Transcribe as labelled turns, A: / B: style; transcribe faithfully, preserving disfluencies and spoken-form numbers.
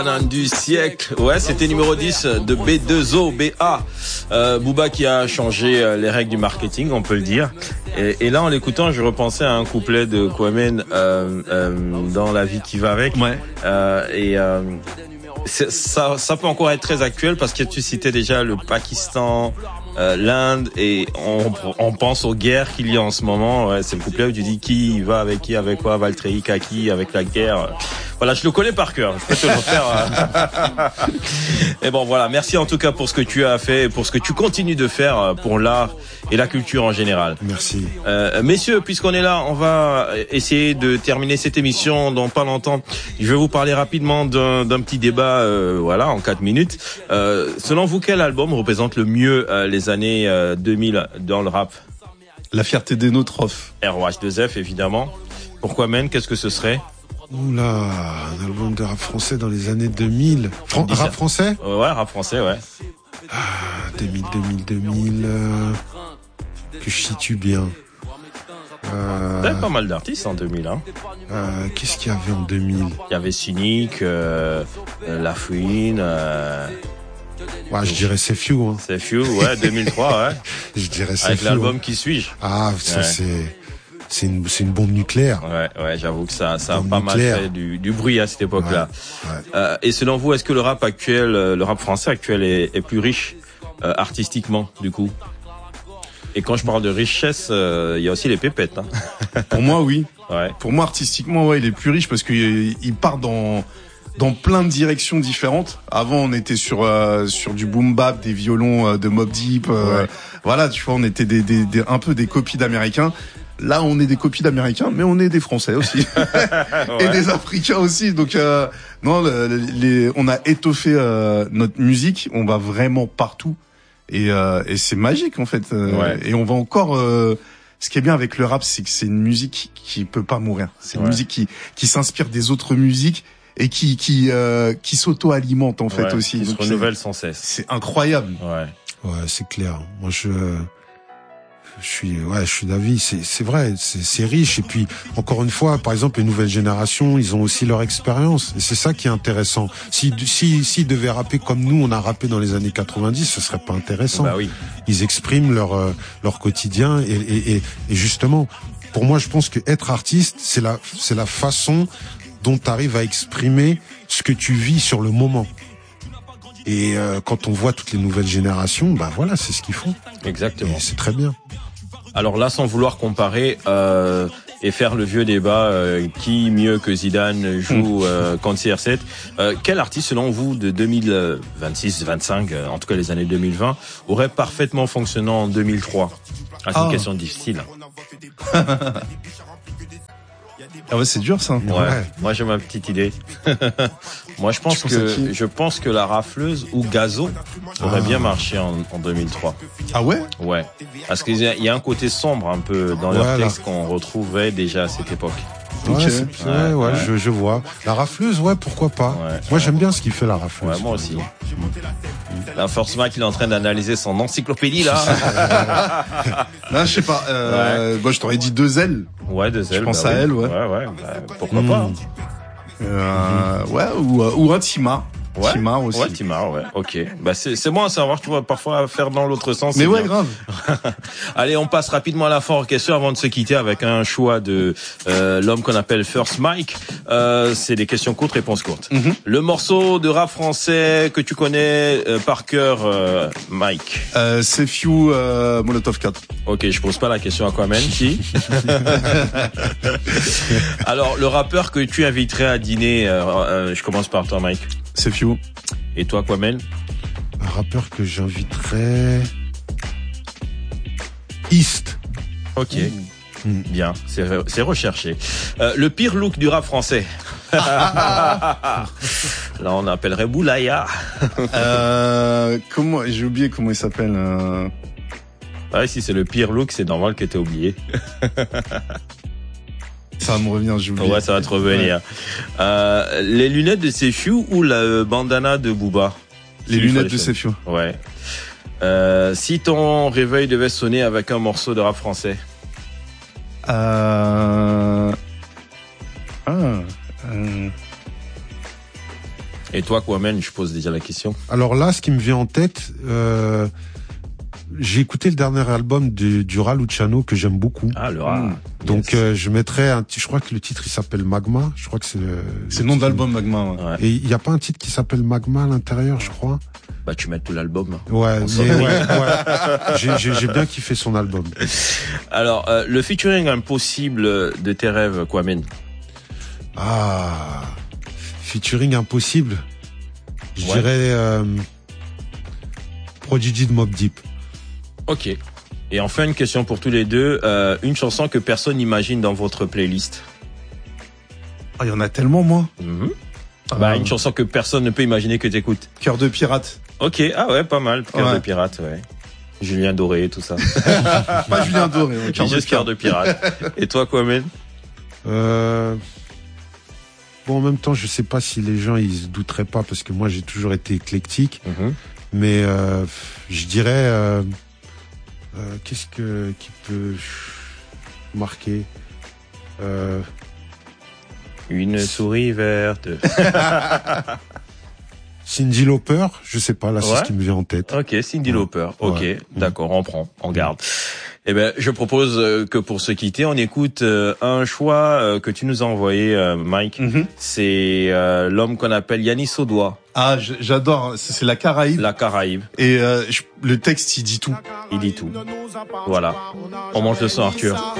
A: Du siècle, ouais, c'était numéro dix de B deux O, B A. Euh, Booba qui a changé les règles du marketing, on peut le dire. Et, et là, en l'écoutant, je repensais à un couplet de Kwame euh, euh, dans La vie qui va avec.
B: Ouais.
A: Euh, et euh, ça, ça peut encore être très actuel parce que tu citais déjà le Pakistan, euh, l'Inde, et on, on pense aux guerres qu'il y a en ce moment. Ouais, c'est le couplet où tu dis qui va avec qui, avec quoi, va le treillis, qui avec la guerre. Voilà, je le connais par cœur. Je peux te le refaire. Et bon, voilà. Merci en tout cas pour ce que tu as fait et pour ce que tu continues de faire pour l'art et la culture en général.
C: Merci.
A: Euh, messieurs, puisqu'on est là, on va essayer de terminer cette émission dans pas longtemps. Je vais vous parler rapidement d'un, d'un petit débat, euh, voilà, en quatre minutes. Euh, selon vous, quel album représente le mieux euh, les années euh, deux mille dans le rap?
B: La fierté des nôtres, off.
A: R O H deux F, évidemment. Pourquoi, men? Qu'est-ce que ce serait?
C: Oula, un album de rap français dans les années deux mille. Fran- rap français?
A: euh, Ouais, rap français, ouais.
C: Ah, deux mille, deux mille, deux mille, euh, que je situe bien. Euh,
A: T'avais pas mal d'artistes en deux mille, hein.
C: Euh, qu'est-ce qu'il y avait en deux mille?
A: Il y avait Cynic, euh, euh, La Fouine, euh...
C: Ouais, je dirais C'est Few, hein.
A: C'est Few, ouais, deux mille trois, ouais.
C: Je dirais C'est
A: Avec
C: Few,
A: l'album
C: hein.
A: Qui suis-je?
C: Ah, ça
A: ouais.
C: c'est, c'est une, c'est une bombe nucléaire.
A: Ouais, ouais, j'avoue que ça, ça a
C: bombe
A: pas
C: nucléaire.
A: mal fait du, du bruit à cette époque-là.
C: Ouais, ouais.
A: Euh, et selon vous, est-ce que le rap actuel, le rap français actuel est, est plus riche, euh, artistiquement, du coup? Et quand je parle de richesse, il euh, y a aussi les pépettes, hein.
B: Pour moi, oui.
A: Ouais.
B: Pour moi, artistiquement, ouais, il est plus riche parce qu'il il part dans dans plein de directions différentes. Avant, on était sur euh, sur du boom bap, des violons euh, de Mobb Deep. Euh,
A: ouais.
B: Voilà, tu vois, on était des, des, des un peu des copies d'Américains. Là, on est des copies d'Américains, mais on est des Français aussi
A: ouais.
B: et des Africains aussi. Donc, euh, non, le, les, on a étoffé euh, notre musique. On va vraiment partout et, euh, et c'est magique en fait.
A: Ouais.
B: Et on va encore. Euh, ce qui est bien avec le rap, c'est que c'est une musique qui peut pas mourir. C'est une ouais. musique qui qui s'inspire des autres musiques et qui qui euh, qui s'auto-alimente en fait
A: ouais,
B: aussi.
A: Qui se renouvelle sans cesse.
B: C'est incroyable.
A: Ouais.
C: Ouais, c'est clair. Moi, je je suis ouais, je suis d'avis. C'est c'est vrai, c'est c'est riche. Et puis encore une fois, par exemple, les nouvelles générations, ils ont aussi leur expérience. Et c'est ça qui est intéressant. Si si s'ils devaient rapper comme nous, on a rappé dans les années quatre-vingt-dix, ce serait pas intéressant.
A: Bah oui.
C: Ils expriment leur euh, leur quotidien et, et et et justement, pour moi, je pense que être artiste, c'est la c'est la façon dont tu arrives à exprimer ce que tu vis sur le moment. Et euh, quand on voit toutes les nouvelles générations, bah voilà, c'est ce qu'ils font.
A: Exactement.
C: Et c'est très bien.
A: Alors là, sans vouloir comparer euh, et faire le vieux débat, euh, qui mieux que Zidane joue euh, contre C R sept, euh, quel artiste selon vous de deux mille vingt-six, vingt-cinq, euh, en tout cas les années deux mille vingt, aurait parfaitement fonctionné en deux mille trois? Ah, c'est oh. une question difficile.
B: Ah ouais, c'est dur ça.
A: Ouais. ouais. Moi j'ai ma petite idée. Moi je pense que je pense que la rafleuse ou Gazo aurait ah. bien marché en, en deux mille trois.
B: Ah ouais?
A: Ouais. Parce qu'il y a, il y a un côté sombre un peu dans leur voilà. texte qu'on retrouvait déjà à cette époque.
C: Ouais, okay. c'est, c'est, ouais, ouais, ouais. Je, je vois. La rafleuse, ouais, pourquoi pas. Ouais, moi, ouais. j'aime bien ce qu'il fait, la rafleuse.
A: Ouais, moi aussi. Mmh. Là, forcément, qu'il est en train d'analyser son encyclopédie, là.
B: Là, je sais pas. Euh, ouais. Moi, je t'aurais dit deux ailes.
A: Ouais, deux ailes.
B: Je pense
A: bah
B: à
A: oui.
B: elle, ouais.
A: Ouais, ouais. Bah, pourquoi mmh. pas. Hein.
B: Euh, mmh. Ouais, ou, ou un Timar.
A: Ouais,
B: Timar aussi.
A: Ouais, Timar, ouais. Ok. Bah, c'est, c'est bon à savoir, tu vois, parfois faire dans l'autre sens.
B: Mais ouais,
A: bien.
B: grave.
A: Allez, on passe rapidement à la fin orchestre avant de se quitter avec un choix de, euh, l'homme qu'on appelle First Mike. Euh, c'est des questions courtes, réponses courtes. Mm-hmm. Le morceau de rap français que tu connais, euh, par cœur, euh, Mike.
B: Euh, c'est Few, euh, Molotov quatre.
A: Ok, je pose pas la question à Kwame, si. Alors, le rappeur que tu inviterais à dîner, euh, euh, je commence par toi, Mike.
B: C'est Few.
A: Et toi, Kwame?
C: Un rappeur que j'inviterais... East.
A: Ok. Mmh. Bien, c'est, c'est recherché. Euh, le pire look du rap français. Là, on appellerait Boulaya.
B: euh, comment, j'ai oublié comment il s'appelle. Euh...
A: Ouais, si c'est le pire look, c'est normal que t'aies oublié.
B: Ça va me revenir, j'ai oublié.
A: Ouais, ça va te revenir. Ouais. Euh, les lunettes de Sefiu ou la bandana de Booba?
B: Les lunettes de Sefiu.
A: Ouais. Euh, si ton réveil devait sonner avec un morceau de rap français?
B: Euh... Ah... Euh...
A: Et toi, Kwame, je pose déjà la question.
C: Alors là, ce qui me vient en tête, euh, j'ai écouté le dernier album de, du Ra Luciano que j'aime beaucoup.
A: Ah, le Ra. Mmh.
C: Donc
A: yes.
C: euh, je mettrais un, je crois que le titre il s'appelle Magma. Je crois que c'est.
B: C'est le nom d'album Magma. Ouais.
A: Ouais.
C: Et il y a pas un titre qui s'appelle Magma à l'intérieur, je crois.
A: Bah tu mets tout l'album.
C: Ouais, mais ouais, ouais. J'ai, j'ai, j'ai bien kiffé son album.
A: Alors euh, le featuring impossible de tes rêves, Kwame.
C: Ah, featuring impossible. Je
A: ouais.
C: dirais euh, Prodigy de Mobb Deep.
A: Ok. Et enfin une question pour tous les deux. Euh, une chanson que personne n'imagine dans votre playlist.
B: Ah, il y en a tellement, moi.
A: Mm-hmm. Bah
B: euh...
A: une chanson que personne ne peut imaginer que t'écoutes.
B: Cœur de pirate.
A: Ok. Ah ouais, pas mal. Cœur
B: ouais.
A: de pirate, ouais. Julien Doré, tout ça.
B: Pas Julien Doré. Ouais,
A: Cœur de, cœur de pirate. Et toi, Kwame?
C: Euh... Bon, en même temps, je sais pas si les gens ils se douteraient pas parce que moi j'ai toujours été éclectique,
A: mm-hmm.
C: mais euh, je dirais euh, euh, qu'est-ce que qui peut marquer euh...
A: Une souris verte.
C: Cyndi Lauper, je sais pas, là, c'est
A: ouais.
C: ce qui me vient en tête.
A: Ok, Cyndi Lauper. Ok,
C: ouais.
A: d'accord, on prend, on garde. Eh ben, je propose que pour se quitter, on écoute euh, un choix euh, que tu nous as envoyé, euh, Mike.
B: Mm-hmm.
A: C'est euh, l'homme qu'on appelle Yannis Odoa.
B: Ah, j'adore. C'est la Caraïbe.
A: La Caraïbe.
B: Et euh, je, le texte, il dit tout.
A: Il dit tout. Voilà. On mange le sang, Arthur.